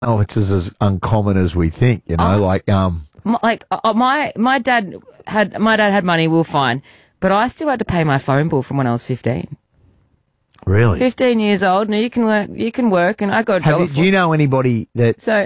Oh, it's as uncommon as we think, you know, My dad had money, we were fine, but I still had to pay my phone bill from when I was 15. Really? 15 years old, and you can work, and I got a job. Do you know anybody that... So,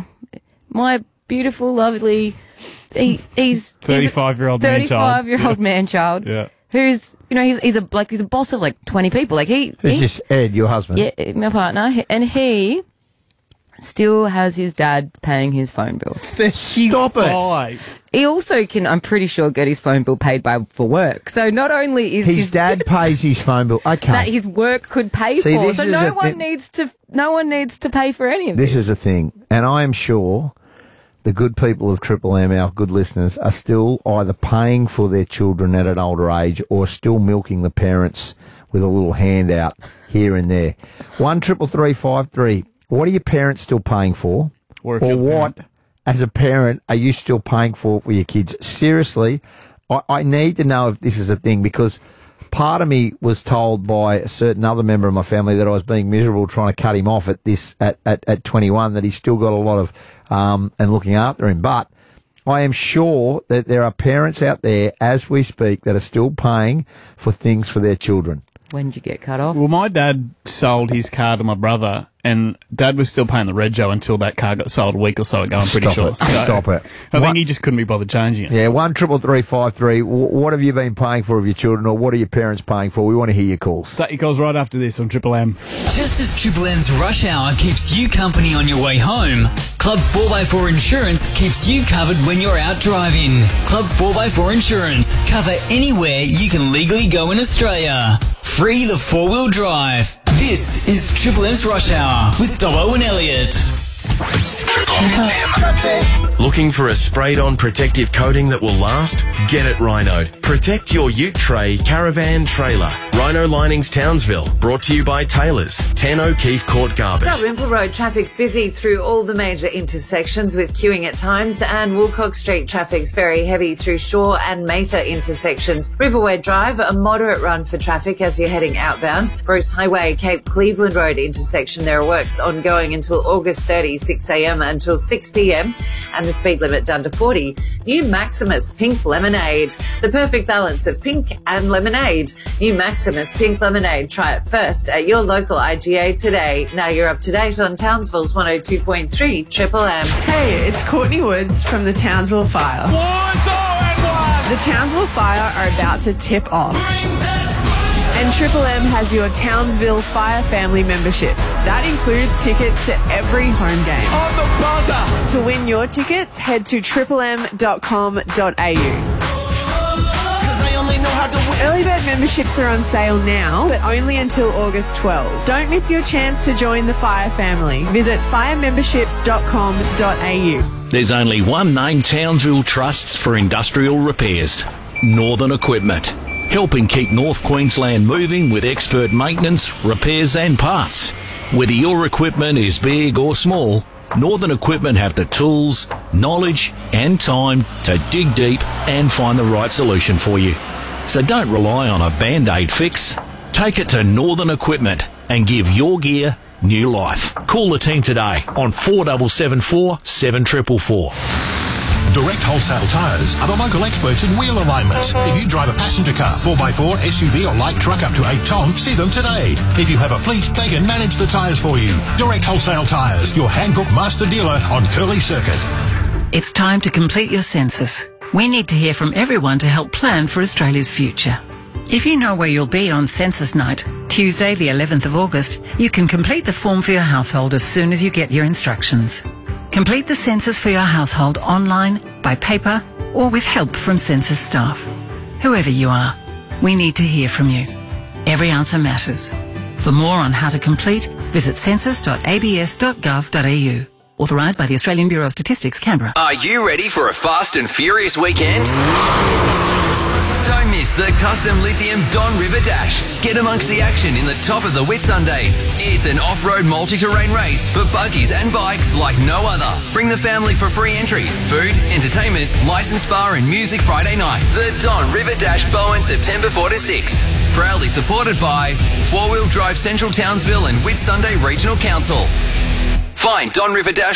my beautiful, lovely, he's 35-year-old man child. 35-year-old man child. Yeah. Who's, he's a boss of like 20 people. Like Who's this Ed, your husband? Yeah, my partner, and he still has his dad paying his phone bill. Stop it. He also can, I'm pretty sure, get his phone bill paid for work. So not only is his dad pays his phone bill, okay, that his work could pay for. So no one needs to pay for any of this. This is a thing, and I am sure the good people of Triple M, our good listeners, are still either paying for their children at an older age or still milking the parents with a little handout here and there. 133353. What are your parents still paying for? Or what, as a parent, are you still paying for your kids? Seriously, I need to know if this is a thing, because part of me was told by a certain other member of my family that I was being miserable trying to cut him off at 21, that he's still got a lot of and looking after him. But I am sure that there are parents out there, as we speak, that are still paying for things for their children. When did you get cut off? Well, my dad sold his car to my brother, and Dad was still paying the rego until that car got sold a week or so ago, I'm pretty sure. Stop it. I think he just couldn't be bothered changing it. Yeah, 133353. What have you been paying for of your children, or what are your parents paying for? We want to hear your calls. Take your calls right after this on Triple M. Just as Triple M's rush hour keeps you company on your way home, Club 4x4 Insurance keeps you covered when you're out driving. Club 4x4 Insurance. Cover anywhere you can legally go in Australia. Free the four-wheel drive. This is Triple M's Rush Hour with Dobbo and Elliot. Triple M. Looking for a sprayed-on protective coating that will last? Get it Rhino. Protect your ute tray, caravan, trailer. Rhino Linings Townsville. Brought to you by Taylor's. 10 O'Keefe Court Garbage. Dalrymple Road traffic's busy through all the major intersections with queuing at times, and Woolcock Street traffic's very heavy through Shaw and Mather intersections. Riverway Drive, a moderate run for traffic as you're heading outbound. Bruce Highway, Cape Cleveland Road intersection. There are works ongoing until August 30, 6 a.m. until 6 p.m. and the speed limit down to 40. New Maximus Pink Lemonade. The perfect balance of pink and lemonade. New Maximus Pink Lemonade. Try it first at your local IGA today. Now you're up to date on Townsville's 102.3 Triple M. Hey, it's Courtney Woods from the Townsville Fire. The Townsville Fire are about to tip off. And Triple M has your Townsville Fire family memberships. That includes tickets to every home game. On the buzzer! To win your tickets, head to triplem.com.au. Early bird memberships are on sale now, but only until August 12. Don't miss your chance to join the Fire family. Visit firememberships.com.au. There's only one name Townsville trusts for industrial repairs: Northern Equipment. Helping keep North Queensland moving with expert maintenance, repairs and parts. Whether your equipment is big or small, Northern Equipment have the tools, knowledge and time to dig deep and find the right solution for you. So don't rely on a Band-Aid fix. Take it to Northern Equipment and give your gear new life. Call the team today on 4774 7444. Direct Wholesale Tyres are the local experts in wheel alignment. If you drive a passenger car, 4x4, SUV or light truck up to 8 tonne, see them today. If you have a fleet, they can manage the tyres for you. Direct Wholesale Tyres, your Hankook master dealer on Curly Circuit. It's time to complete your census. We need to hear from everyone to help plan for Australia's future. If you know where you'll be on census night, Tuesday the 11th of August, you can complete the form for your household as soon as you get your instructions. Complete the census for your household online, by paper, or with help from census staff. Whoever you are, we need to hear from you. Every answer matters. For more on how to complete, visit census.abs.gov.au. Authorised by the Australian Bureau of Statistics, Canberra. Are you ready for a fast and furious weekend? Don't miss the Custom Lithium Don River Dash. Get amongst the action in the top of the Whitsundays. It's an off-road multi-terrain race for buggies and bikes like no other. Bring the family for free entry. Food, entertainment, licensed bar and music Friday night. The Don River Dash Bowen, September 4 to 6. Proudly supported by 4-Wheel Drive Central Townsville and Whitsunday Regional Council. Find Don River Dash